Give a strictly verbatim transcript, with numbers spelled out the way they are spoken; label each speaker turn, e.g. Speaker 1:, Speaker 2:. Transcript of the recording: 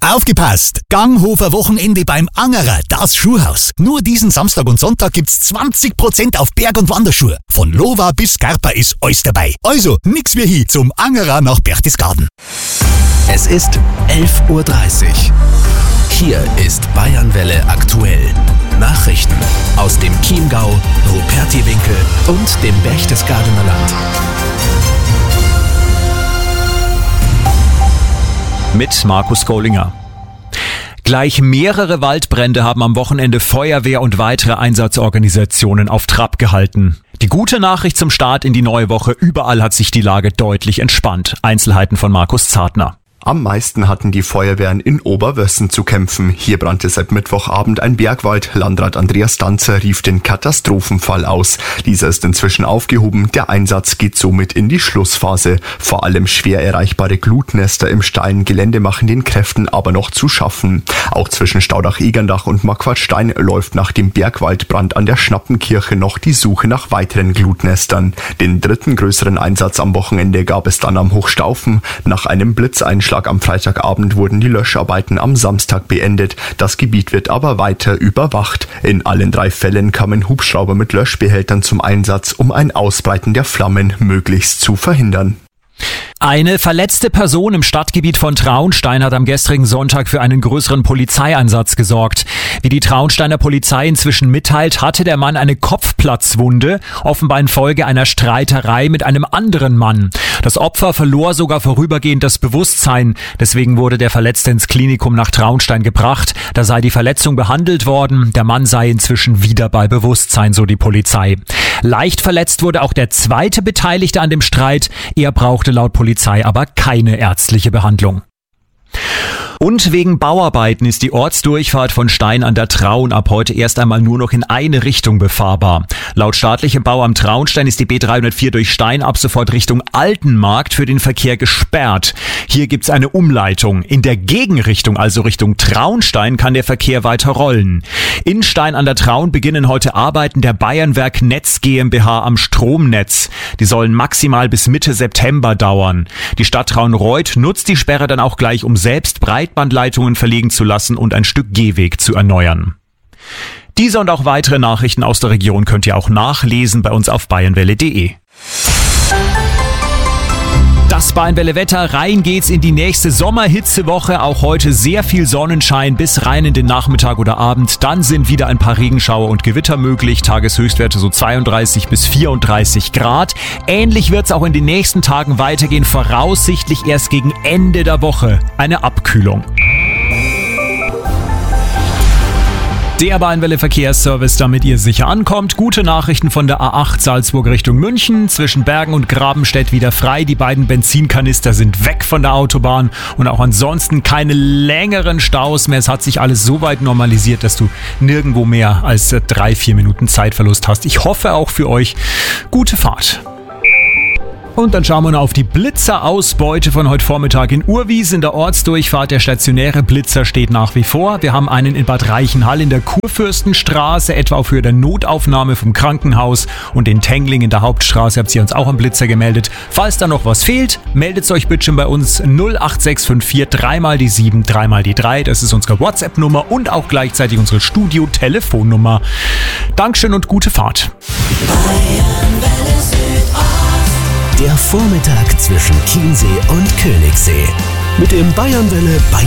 Speaker 1: Aufgepasst! Ganghofer Wochenende beim Angerer, das Schuhhaus. Nur diesen Samstag und Sonntag gibt's zwanzig Prozent auf Berg- und Wanderschuhe. Von Lova bis Scarpa ist alles dabei. Also, nix wie hier zum Angerer nach Berchtesgaden.
Speaker 2: Es ist elf Uhr dreißig. Hier ist Bayernwelle aktuell. Nachrichten aus dem Chiemgau, Rupertiwinkel und dem Berchtesgadener Land.
Speaker 3: Mit Markus Kohlinger. Gleich mehrere Waldbrände haben am Wochenende Feuerwehr und weitere Einsatzorganisationen auf Trab gehalten. Die gute Nachricht zum Start in die neue Woche: Überall hat sich die Lage deutlich entspannt. Einzelheiten von Markus Zartner.
Speaker 4: Am meisten hatten die Feuerwehren in Oberwössen zu kämpfen. Hier brannte seit Mittwochabend ein Bergwald. Landrat Andreas Danzer rief den Katastrophenfall aus. Dieser ist inzwischen aufgehoben. Der Einsatz geht somit in die Schlussphase. Vor allem schwer erreichbare Glutnester im steilen Gelände machen den Kräften aber noch zu schaffen. Auch zwischen Staudach-Egerndach und Marquardstein läuft nach dem Bergwaldbrand an der Schnappenkirche noch die Suche nach weiteren Glutnestern. Den dritten größeren Einsatz am Wochenende gab es dann am Hochstaufen. Nach einem Blitzeinschlag am Freitagabend wurden die Löscharbeiten am Samstag beendet. Das Gebiet wird aber weiter überwacht. In allen drei Fällen kamen Hubschrauber mit Löschbehältern zum Einsatz, um ein Ausbreiten der Flammen möglichst zu verhindern.
Speaker 3: Eine verletzte Person im Stadtgebiet von Traunstein hat am gestrigen Sonntag für einen größeren Polizeieinsatz gesorgt. Wie die Traunsteiner Polizei inzwischen mitteilt, hatte der Mann eine Kopfplatzwunde, offenbar infolge einer Streiterei mit einem anderen Mann. Das Opfer verlor sogar vorübergehend das Bewusstsein. Deswegen wurde der Verletzte ins Klinikum nach Traunstein gebracht. Da sei die Verletzung behandelt worden. Der Mann sei inzwischen wieder bei Bewusstsein, so die Polizei. Leicht verletzt wurde auch der zweite Beteiligte an dem Streit. Er brauchte laut Polizei aber keine ärztliche Behandlung. Und wegen Bauarbeiten ist die Ortsdurchfahrt von Stein an der Traun ab heute erst einmal nur noch in eine Richtung befahrbar. Laut staatlichem Bauamt Traunstein ist die B dreihundertvier durch Stein ab sofort Richtung Altenmarkt für den Verkehr gesperrt. Hier gibt's eine Umleitung. In der Gegenrichtung, also Richtung Traunstein, kann der Verkehr weiter rollen. In Stein an der Traun beginnen heute Arbeiten der Bayernwerk Netz GmbH am Stromnetz. Die sollen maximal bis Mitte September dauern. Die Stadt Traunreuth nutzt die Sperre dann auch gleich, um selbst Breitbandleitungen verlegen zu lassen und ein Stück Gehweg zu erneuern. Diese und auch weitere Nachrichten aus der Region könnt ihr auch nachlesen bei uns auf bayernwelle punkt de. Das Bayernwelle-Wetter, rein geht's in die nächste Sommerhitzewoche. Auch heute sehr viel Sonnenschein bis rein in den Nachmittag oder Abend. Dann sind wieder ein paar Regenschauer und Gewitter möglich. Tageshöchstwerte so zweiunddreißig bis vierunddreißig Grad. Ähnlich wird's auch in den nächsten Tagen weitergehen. Voraussichtlich erst gegen Ende der Woche eine Abkühlung. Der Bayernwelle-Verkehrsservice, damit ihr sicher ankommt. Gute Nachrichten von der A acht Salzburg Richtung München. Zwischen Bergen und Grabenstedt wieder frei. Die beiden Benzinkanister sind weg von der Autobahn. Und auch ansonsten keine längeren Staus mehr. Es hat sich alles so weit normalisiert, dass du nirgendwo mehr als drei, vier Minuten Zeitverlust hast. Ich hoffe auch für euch gute Fahrt. Und dann schauen wir noch auf die Blitzerausbeute von heute Vormittag in Urwies. In der Ortsdurchfahrt der stationäre Blitzer steht nach wie vor. Wir haben einen in Bad Reichenhall in der Kurfürstenstraße, etwa für der Notaufnahme vom Krankenhaus, und in Tengling in der Hauptstraße habt ihr uns auch am Blitzer gemeldet. Falls da noch was fehlt, meldet euch bitte schon bei uns null acht sechs fünf vier drei mal die sieben, drei mal die drei. Das ist unsere WhatsApp-Nummer und auch gleichzeitig unsere Studio-Telefonnummer. Dankeschön und gute Fahrt.
Speaker 2: Der Vormittag zwischen Chiemsee und Königssee. Mit dem Bayernwelle Bayern